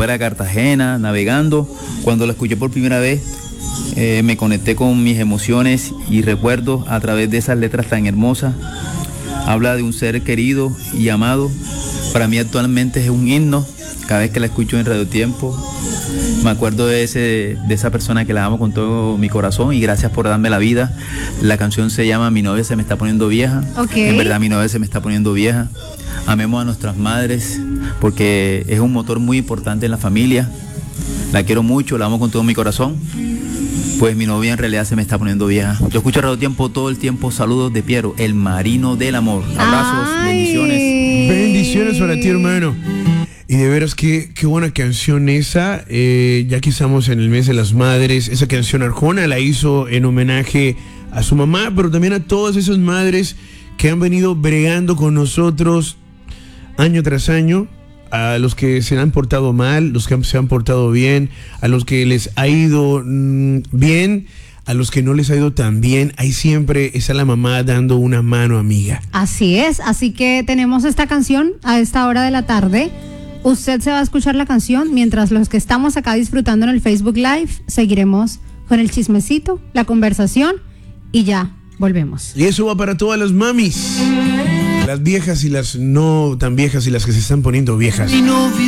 fuera a Cartagena, navegando. Cuando la escuché por primera vez, me conecté con mis emociones y recuerdos a través de esas letras tan hermosas. Habla de un ser querido y amado. Para mí actualmente es un himno. Cada vez que la escucho en Radio Tiempo, me acuerdo de esa persona que la amo con todo mi corazón y gracias por darme la vida. La canción se llama Mi novia se me está poniendo vieja. Okay. En verdad mi novia se me está poniendo vieja. Amemos a nuestras madres porque es un motor muy importante en la familia. La quiero mucho, la amo con todo mi corazón. Pues mi novia en realidad se me está poniendo vieja. Yo escucho Radio Tiempo todo el tiempo. Saludos de Piero, el marino del amor. Abrazos, bendiciones. Bendiciones para ti, hermano. Y de veras, qué buena canción esa. Ya que estamos en el mes de las madres, esa canción Arjona la hizo en homenaje a su mamá, pero también a todas esas madres que han venido bregando con nosotros año tras año. A los que se han portado mal, los que se han portado bien, a los que les ha ido bien, a los que no les ha ido tan bien, ahí siempre está la mamá dando una mano amiga. Así es, así que tenemos esta canción a esta hora de la tarde. Usted se va a escuchar la canción, mientras los que estamos acá disfrutando en el Facebook Live, seguiremos con el chismecito, la conversación y ya volvemos. Y eso va para todas las mamis, las viejas y las no tan viejas y las que se están poniendo viejas.